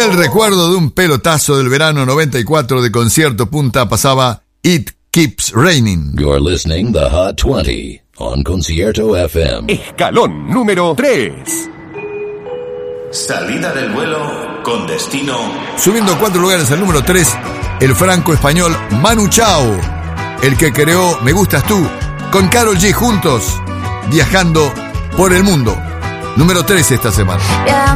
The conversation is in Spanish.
el recuerdo de un pelotazo del verano 94 de Concierto Punta pasaba It Keeps Raining. You're listening the Hot 20 on Concierto FM. Escalón número 3. Salida del vuelo con destino. Subiendo 4 lugares al número 3, el franco-español Manu Chao, el que creó Me Gustas Tú, con Karol G juntos, viajando por el mundo. Número 3 esta semana.